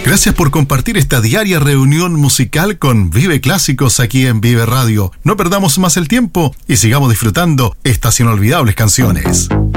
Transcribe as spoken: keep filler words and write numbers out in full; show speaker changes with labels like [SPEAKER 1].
[SPEAKER 1] Gracias por compartir esta diaria reunión musical con Vive Clásicos aquí en Vive Radio. No perdamos más el tiempo y sigamos disfrutando estas inolvidables canciones.